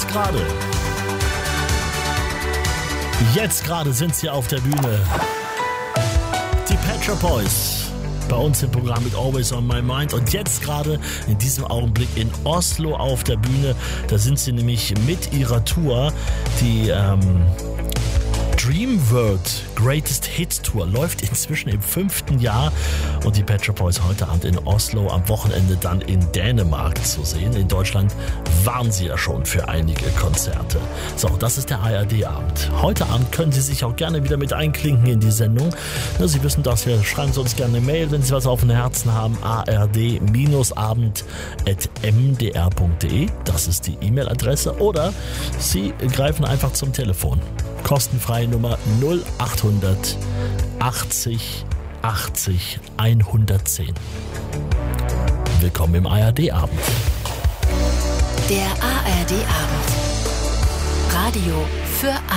Jetzt gerade sind sie auf der Bühne. Die Pet Shop Boys. Bei uns im Programm mit Always on My Mind. Und jetzt gerade in diesem Augenblick in Oslo auf der Bühne. Da sind sie nämlich mit ihrer Tour. Die Dream World Greatest Hits Tour läuft inzwischen im 5. Jahr und die Pet Shop Boys heute Abend in Oslo, am Wochenende dann in Dänemark zu sehen. In Deutschland waren sie ja schon für einige Konzerte. So, das ist der ARD-Abend. Heute Abend können Sie sich auch gerne wieder mit einklinken in die Sendung. Sie wissen das ja, schreiben Sie uns gerne eine Mail, wenn Sie was auf dem Herzen haben. ard-abend@mdr.de, das ist die E-Mail-Adresse. Oder Sie greifen einfach zum Telefon. Kostenfreie Nummer 0800 80 80 110. Willkommen im ARD-Abend. Der ARD-Abend. Radio für alle.